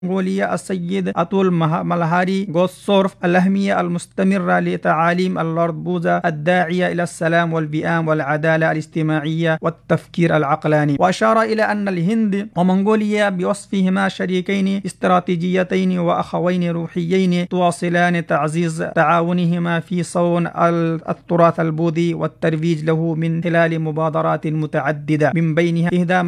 منغوليا السيد أتول ملهاري غوسورف الأهمية المستمرة لتعاليم اللورد بوذا الداعية إلى السلام والبيئة والعدالة الاجتماعية والتفكير العقلاني، وأشار إلى أن الهند ومنغوليا بوصفهما شريكين استراتيجيتين وأخوين روحيين تواصلان تعزيز تعاونهما في صون التراث البوذي والترويج له من خلال مبادرات متعددة، من بينها إهداء